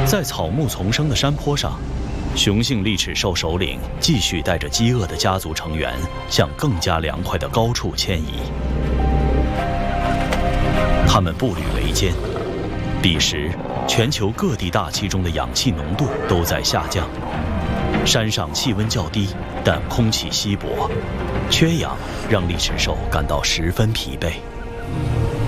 在草木丛生的山坡上，雄性利齿兽首领继续带着饥饿的家族成员向更加凉快的高处迁移。他们步履维艰。彼时，全球各地大气中的氧气浓度都在下降，山上气温较低，但空气稀薄，缺氧让利齿兽感到十分疲惫。